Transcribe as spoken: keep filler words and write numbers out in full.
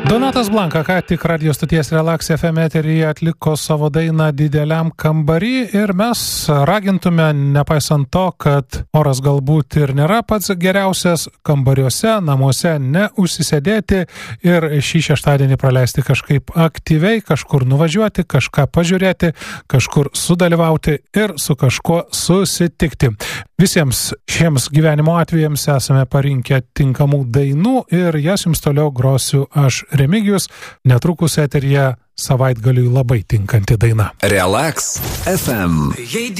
Donatas Blanka ką tik radio stoties Relax F M eteryje atliko savo dainą Dideliam kambary ir mes ragintume, nepaisant to, kad oras galbūt ir nėra pats geriausias, kambariuose, namuose neužsisėdėti ir šį šeštadienį praleisti kažkaip aktyviai, kažkur nuvažiuoti, kažką pažiūrėti, kažkur sudalyvauti ir su kažkuo susitikti. Visiems šiems gyvenimo atvejams esame parinkę tinkamų dainų ir jas jums toliau grosiu aš, Remigijus, netrukus eteryje savaitgaliui labai tinkanti daina. Relax F M.